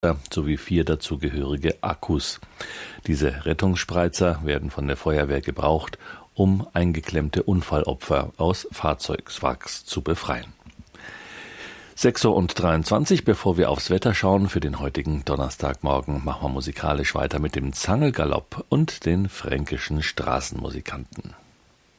sowie 4 dazugehörige Akkus. Diese Rettungsspreizer werden von der Feuerwehr gebraucht, um eingeklemmte Unfallopfer aus Fahrzeugwracks zu befreien. 6:23 Uhr, bevor wir aufs Wetter schauen für den heutigen Donnerstagmorgen, machen wir musikalisch weiter mit dem Zangelgalopp und den fränkischen Straßenmusikanten.